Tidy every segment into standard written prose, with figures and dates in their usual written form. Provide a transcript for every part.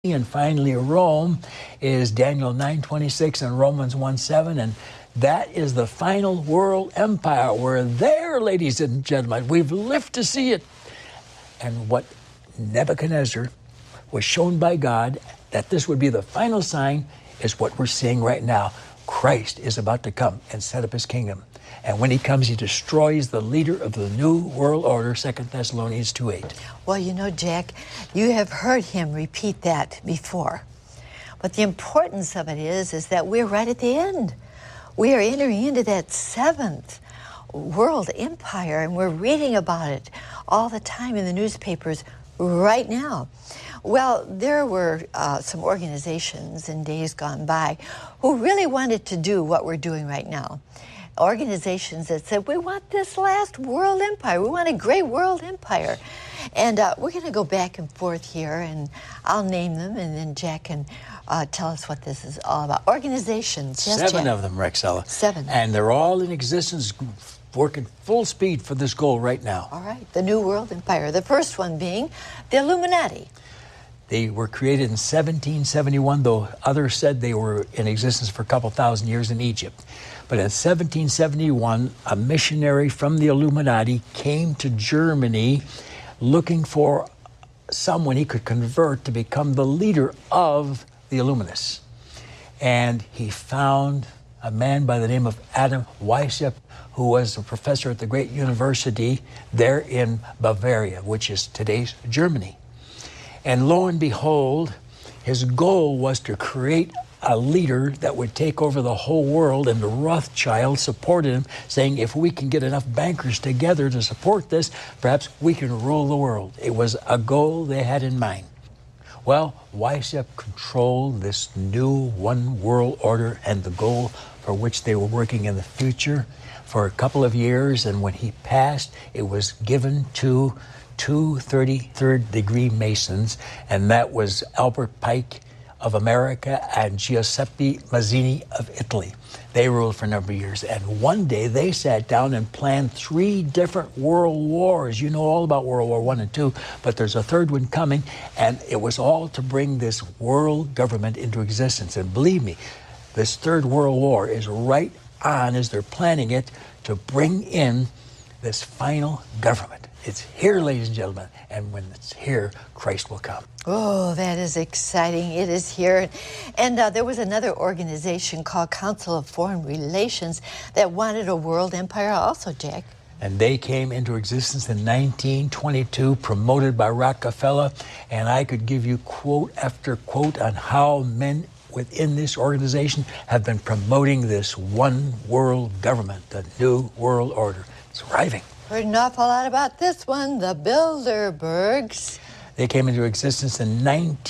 And finally, Rome is Daniel 9:26 and Romans 1:7, and that is the final world empire. We're there, ladies and gentlemen. We've lived to see it. And what Nebuchadnezzar was shown by God, that this would be the final sign, is what we're seeing right now. Christ is about to come and set up his kingdom. And when he comes, he destroys the leader of the new world order, 2 Thessalonians 2:8. Well, you know, Jack, you have heard him repeat that before. But the importance of it is that we're right at the end. We are entering into that seventh world empire, and we're reading about it all the time in the newspapers right now. Well, there were some organizations in days gone by who really wanted to do what we're doing right now. Organizations that said, we want this last world empire. We want a great world empire. And we're going to go back and forth here, and I'll name them, and then Jack can tell us what this is all about. Organizations. Yes, Seven Jack? of them, Rexella. Seven. And they're all in existence, working full speed for this goal right now. All right, the New World Empire. The first one being the Illuminati. They were created in 1771, though others said they were in existence for a couple thousand years in Egypt. But in 1771, a missionary from the Illuminati came to Germany looking for someone he could convert to become the leader of the Illuminists. And he found a man by the name of Adam Weishaupt, who was a professor at the great university there in Bavaria, which is today's Germany. And lo and behold, his goal was to create a leader that would take over the whole world, and the Rothschilds supported him, saying, if we can get enough bankers together to support this, perhaps we can rule the world. It was a goal they had in mind. Well, Weishaupt controlled this new one world order and the goal for which they were working in the future for a couple of years, and when he passed, it was given to two 33rd degree Masons, and that was Albert Pike of America and Giuseppe Mazzini of Italy. They ruled for a number of years, and one day they sat down and planned 3 different world wars. You know all about World War I and II, but there's a third one coming, and it was all to bring this world government into existence. And believe me, this third world war is right on as they're planning it to bring in this final government. It's here, ladies and gentlemen, and when it's here, Christ will come. Oh, that is exciting. It is here. And there was another organization called Council of Foreign Relations that wanted a world empire also, Jack. And they came into existence in 1922, promoted by Rockefeller, and I could give you quote after quote on how men within this organization have been promoting this one world government, the New World Order. It's arriving. Heard an awful lot about this one, the Bilderbergs. They came into existence in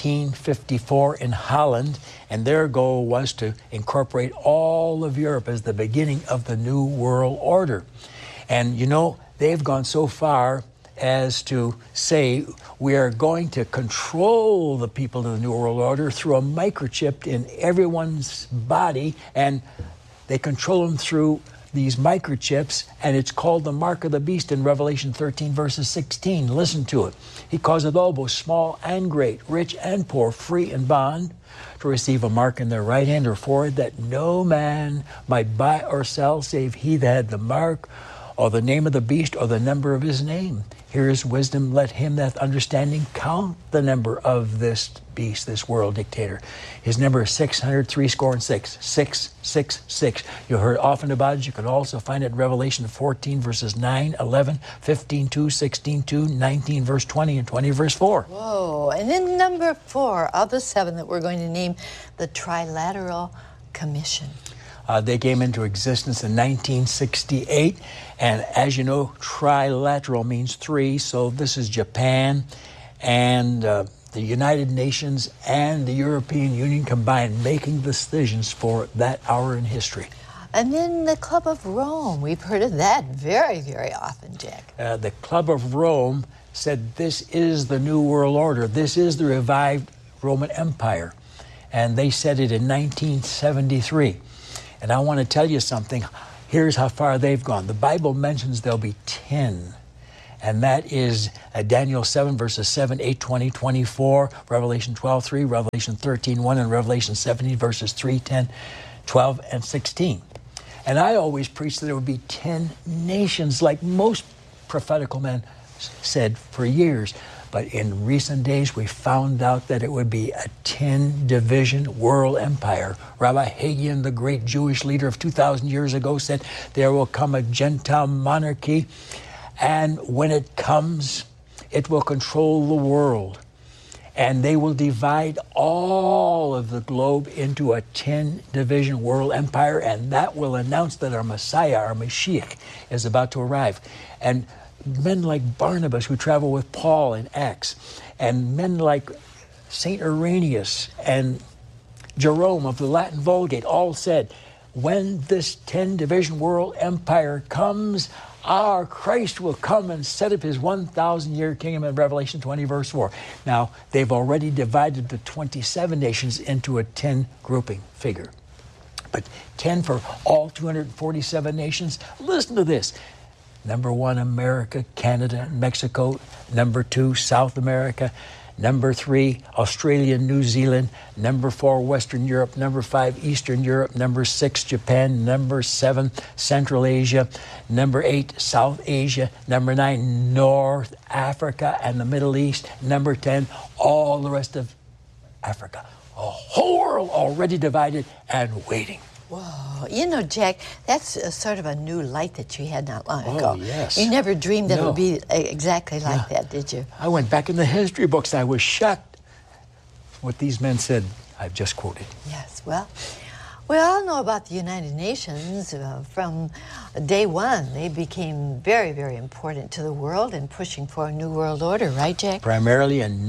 1954 in Holland, and their goal was to incorporate all of Europe as the beginning of the New World Order. And you know, they've gone so far as to say we are going to control the people of the New World Order through a microchip in everyone's body, and they control them through these microchips, and it's called the mark of the beast in Revelation 13, verses 16. Listen to it. He causeth all, both small and great, rich and poor, free and bond, to receive a mark in their right hand or forehead, that no man might buy or sell save he that had the mark, or the name of the beast, or the number of his name. Here is wisdom. Let him that hath understanding count the number of this beast, this world dictator. His number is 666. 666. You heard often about it. You can also find it in Revelation 14, verses 9, 11, 15, 2, 16, 2, 19, verse 20, and 20, verse 4. Whoa. And then number 4 of the 7 that we're going to name, the Trilateral Commission. They came into existence in 1968, and as you know, trilateral means 3, so this is Japan and the United Nations and the European Union combined, making decisions for that hour in history. And then the Club of Rome. We've heard of that very, very often, Jack. The Club of Rome said this is the New World Order. This is the revived Roman Empire. And they said it in 1973. And I want to tell you something. Here's how far they've gone. The Bible mentions there'll be 10. and that is Daniel 7, verses 7, 8, 20, 24, Revelation 12, 3, Revelation 13, 1, and Revelation 17, verses 3, 10, 12, and 16. And I always preached that there would be 10 nations, like most prophetical men said for years. But in recent days, we found out that it would be a 10-division world empire. Rabbi Hagin, the great Jewish leader of 2,000 years ago, said there will come a Gentile monarchy, and when it comes, it will control the world. And they will divide all of the globe into a 10-division world empire, and that will announce that our Messiah, our Mashiach, is about to arrive. And men like Barnabas, who travel with Paul in Acts, and men like St. Irenaeus and Jerome of the Latin Vulgate all said, when this 10-division world empire comes, our Christ will come and set up his 1,000-year kingdom in Revelation 20, verse 4. Now, they've already divided the 27 nations into a 10-grouping figure. But 10 for all 247 nations. Listen to this. Number 1, America, Canada, Mexico. Number 2, South America. Number 3, Australia, New Zealand. Number 4, Western Europe. Number 5, Eastern Europe. Number 6, Japan. Number 7, Central Asia. Number 8, South Asia. Number 9, North Africa and the Middle East. Number 10, all the rest of Africa. A whole world already divided and waiting. Whoa. You know, Jack, that's a sort of a new light that you had not long ago. Oh, yes. You never dreamed that it No. would be exactly like that, did you? I went back in the history books. I was shocked what these men said I've just quoted. Yes, well, we all know about the United Nations. From day one, they became very, very important to the world in pushing for a new world order, right, Jack? Primarily in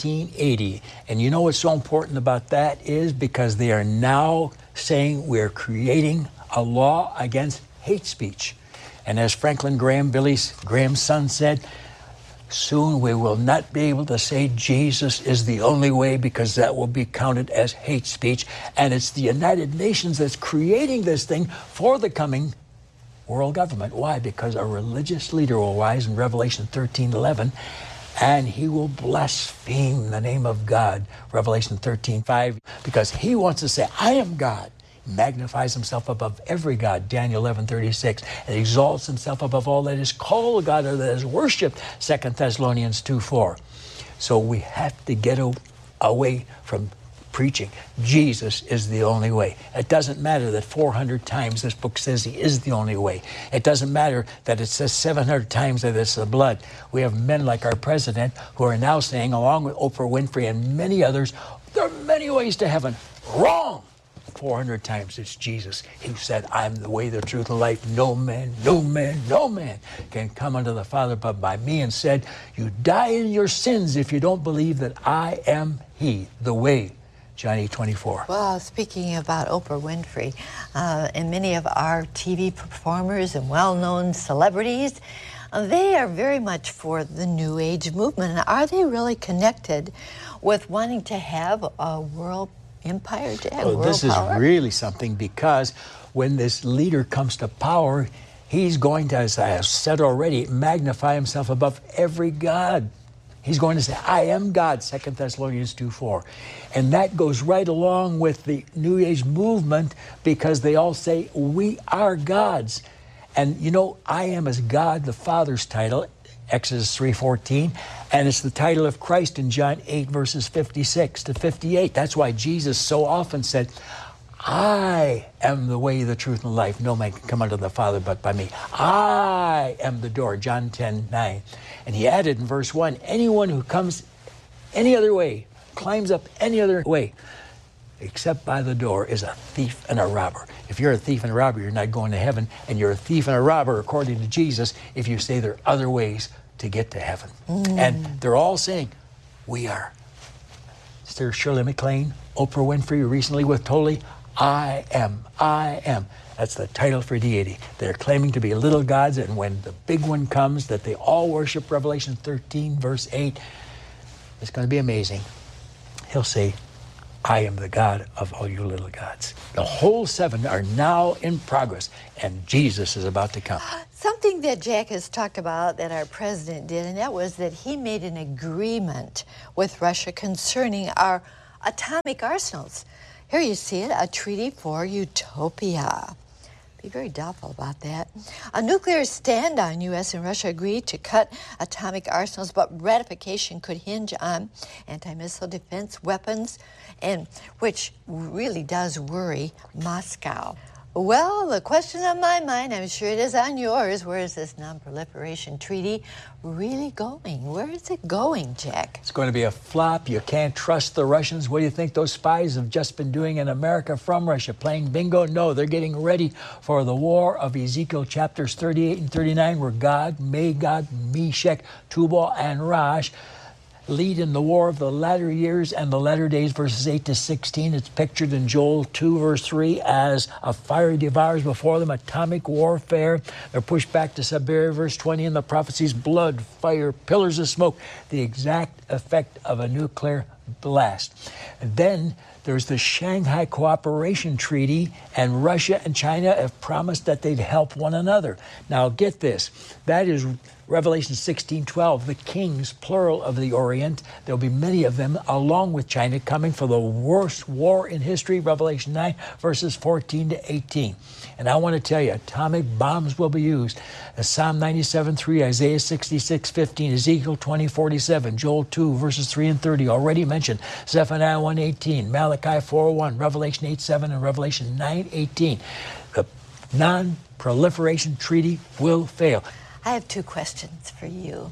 1980. And you know what's so important about that is because they are now saying we're creating a law against hate speech. And as Franklin Graham, Billy Graham's son, said, soon we will not be able to say Jesus is the only way because that will be counted as hate speech. And it's the United Nations that's creating this thing for the coming world government. Why? Because a religious leader will rise in Revelation 13:11, and he will blaspheme the name of God, Revelation 13:5, because he wants to say, I am God. He magnifies himself above every God, Daniel 11:36, and exalts himself above all that is called God or that is worshipped, 2 Thessalonians 2:4. So we have to get away from preaching Jesus is the only way. It doesn't matter that 400 times this book says he is the only way. It doesn't matter that it says 700 times that it's the blood. We have men like our president who are now saying, along with Oprah Winfrey and many others, there are many ways to heaven. Wrong! 400 times it's Jesus. He said, I'm the way, the truth, and life. No man can come unto the Father but by me, and said, you die in your sins if you don't believe that I am he, the way. John 8:24. Well, speaking about Oprah Winfrey, and many of our TV performers and well-known celebrities, they are very much for the New Age movement. Are they really connected with wanting to have a world empire, Jack? Well, this is really something, because when this leader comes to power, he's going to, as I have said already, magnify himself above every god. He's going to say, I am God, 2 Thessalonians 2:4. And that goes right along with the New Age movement, because they all say, we are gods. And you know, I am as God, the Father's title, Exodus 3:14, and it's the title of Christ in John 8, verses 56 to 58. That's why Jesus so often said, I am the way, the truth, and the life. No man can come unto the Father but by me. I am the door, John 10:9. And he added in verse 1, anyone who comes any other way, climbs up any other way, except by the door, is a thief and a robber. If you're a thief and a robber, you're not going to heaven. And you're a thief and a robber, according to Jesus, if you say there are other ways to get to heaven. And they're all saying, we are. Sister Shirley MacLaine, Oprah Winfrey, recently with Totally, I am. That's the title for deity. They're claiming to be little gods, and when the big one comes that they all worship, Revelation 13, verse 8, it's going to be amazing. He'll say, I am the God of all you little gods. The whole 7 are now in progress, and Jesus is about to come. Something that Jack has talked about that our president did, and that was that he made an agreement with Russia concerning our atomic arsenals. Here you see it, a treaty for utopia. Be very doubtful about that. A nuclear standown, U.S. and Russia agreed to cut atomic arsenals, but ratification could hinge on anti-missile defense weapons, and which really does worry Moscow. Well, the question on my mind, I'm sure it is on yours, where is this non-proliferation treaty really going? Where is it going, Jack? It's going to be a flop. You can't trust the Russians. What do you think those spies have just been doing in America from Russia? Playing bingo? No, they're getting ready for the war of Ezekiel chapters 38 and 39, where God, Magog, Meshach, Tubal, and Rosh lead in the war of the latter years and the latter days, verses 8 to 16. It's pictured in Joel 2, verse 3, as a fire devours before them, atomic warfare. They're pushed back to Siberia, verse 20, and the prophecies, blood, fire, pillars of smoke, the exact effect of a nuclear blast. And then there's the Shanghai Cooperation Treaty, and Russia and China have promised that they'd help one another. Now get this, that is Revelation 16:12, the kings, plural, of the Orient. There'll be many of them, along with China, coming for the worst war in history, Revelation 9, verses 14 to 18. And I want to tell you, atomic bombs will be used. Psalm 97:3, Isaiah 66:15, Ezekiel 20:47, Joel 2, verses 3 and 30, already mentioned, Zephaniah 1:18, Malachi 4:1, Revelation 8:7, and Revelation 9:18. The non-proliferation treaty will fail. I have 2 questions for you.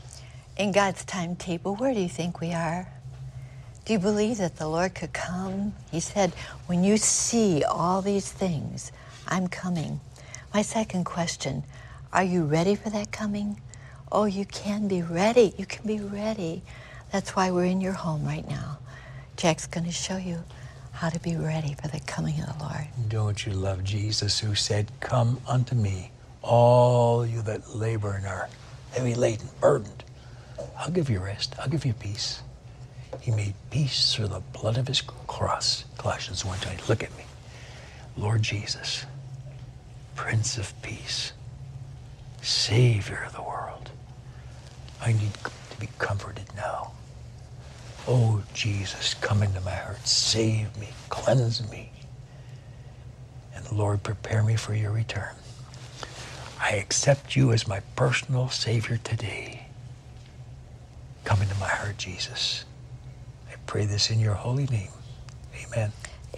In God's timetable, where do you think we are? Do you believe that the Lord could come? He said, when you see all these things, I'm coming. My second question, are you ready for that coming? Oh, you can be ready. You can be ready. That's why we're in your home right now. Jack's going to show you how to be ready for the coming of the Lord. Don't you love Jesus, who said, come unto me, all you that labor and are heavy laden, burdened. I'll give you rest. I'll give you peace. He made peace through the blood of his cross. Colossians 1:20. Look at me. Lord Jesus, Prince of Peace, Savior of the world. I need to be comforted now. Oh, Jesus, come into my heart. Save me. Cleanse me. And Lord, prepare me for your return. I accept you as my personal Savior today. Come into my heart, Jesus. I pray this in your holy name. Amen.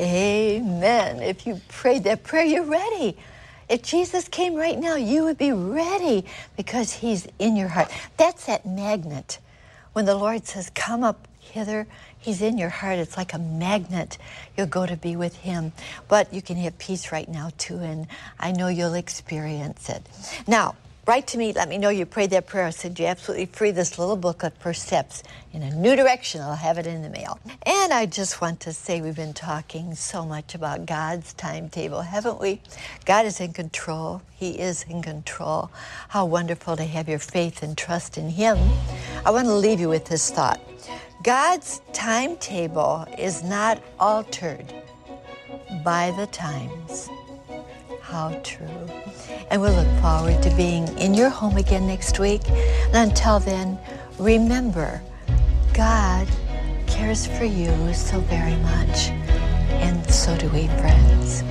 Amen. If you prayed that prayer, you're ready. If Jesus came right now, you would be ready because he's in your heart. That's that magnet. When the Lord says, come up hither, he's in your heart. It's like a magnet. You'll go to be with him. But you can have peace right now, too, and I know you'll experience it. Now, write to me. Let me know you prayed that prayer. I said you're absolutely free. This little booklet, First Steps in a New Direction. I'll have it in the mail. And I just want to say we've been talking so much about God's timetable, haven't we? God is in control. He is in control. How wonderful to have your faith and trust in him. I want to leave you with this thought. God's timetable is not altered by the times. How true. And we'll look forward to being in your home again next week. And until then, remember, God cares for you so very much. And so do we, friends.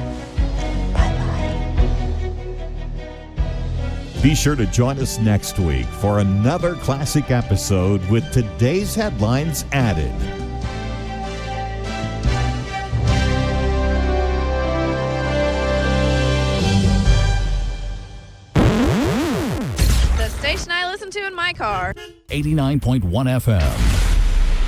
Be sure to join us next week for another classic episode with today's headlines added. The station I listen to in my car. 89.1 FM.